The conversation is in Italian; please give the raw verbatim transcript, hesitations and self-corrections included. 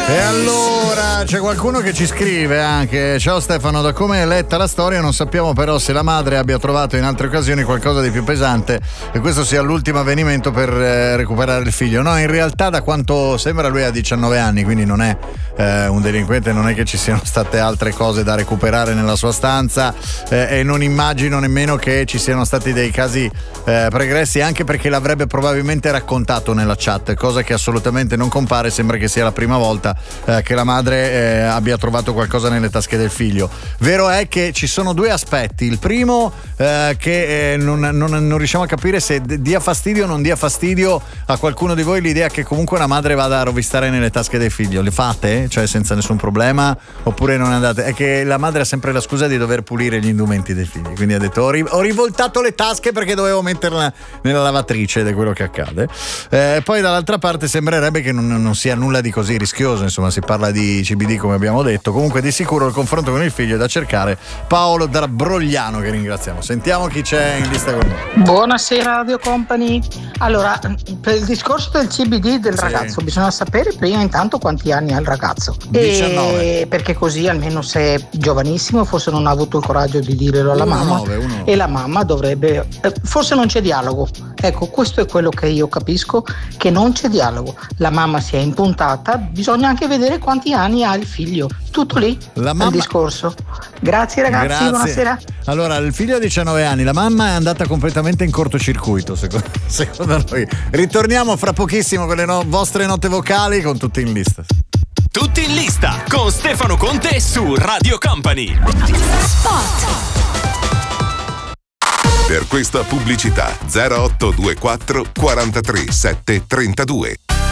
E allora c'è qualcuno che ci scrive anche: ciao Stefano, da come è letta la storia non sappiamo però se la madre abbia trovato in altre occasioni qualcosa di più pesante e questo sia l'ultimo avvenimento per eh, recuperare il figlio. No, in realtà da quanto sembra lui ha diciannove anni, quindi non è eh, un delinquente, non è che ci siano state altre cose da recuperare nella sua stanza eh, e non immagino nemmeno che ci siano stati dei casi eh, pregressi, anche perché l'avrebbe probabilmente raccontato nella chat, cosa che assolutamente non compare. Sembra che sia la prima volta Eh, che la madre eh, abbia trovato qualcosa nelle tasche del figlio. Vero è che ci sono due aspetti. Il primo eh, che eh, non, non, non riusciamo a capire se dia fastidio o non dia fastidio a qualcuno di voi l'idea che comunque una madre vada a rovistare nelle tasche del figlio. Le fate? Cioè senza nessun problema? Oppure non andate? È che la madre ha sempre la scusa di dover pulire gli indumenti dei figli, quindi ha detto ho, ri- ho rivoltato le tasche perché dovevo metterla nella lavatrice, ed è quello che accade. Eh, poi dall'altra parte sembrerebbe che non, non sia nulla di così rischioso. Insomma, si parla di C B D come abbiamo detto. Comunque di sicuro il confronto con il figlio è da cercare. Paolo da Brogliano, che ringraziamo. Sentiamo chi c'è in lista con noi. Buonasera Radio Company. Allora, per il discorso del C B D del sì. ragazzo bisogna sapere prima intanto quanti anni ha il ragazzo. diciannove. E perché così almeno se è giovanissimo forse non ha avuto il coraggio di dirlo alla uno, mamma nove, uno. E la mamma dovrebbe eh, forse non c'è dialogo. Ecco, questo è quello che io capisco, che non c'è dialogo. La mamma si è impuntata, bisogna anche vedere quanti anni ha il figlio. Tutto lì la mamma... il discorso. Grazie ragazzi, Grazie. Buonasera. Allora, il figlio ha diciannove anni, la mamma è andata completamente in cortocircuito, secondo, secondo noi. Ritorniamo fra pochissimo con le no- vostre note vocali con tutti in lista. Tutti in lista con Stefano Conte su Radio Company. Spot. Per questa pubblicità zero otto due quattro quarantatré sette trentadue.